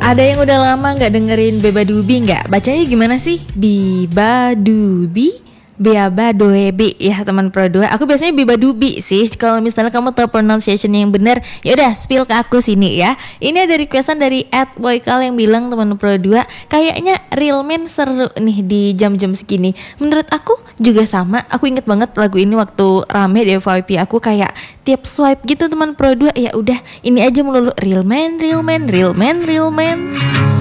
Ada yang udah lama nggak dengerin Beba Dubi nggak? Bacanya gimana sih? Biba Dubi, Beaba Doebi ya teman Pro 2. Aku biasanya Biba Dubi sih. Kalau misalnya kamu tahu pronunciation yang benar, ya udah spill ke aku sini ya. Ini ada requestan dari @boykal yang bilang teman Pro 2, kayaknya Real Man seru nih di jam-jam segini. Menurut aku juga sama. Aku inget banget lagu ini waktu rame di FYP aku, kayak tiap swipe gitu teman Pro 2, ya udah ini aja melulu Real Man, Real Man, Real Man, Real Man.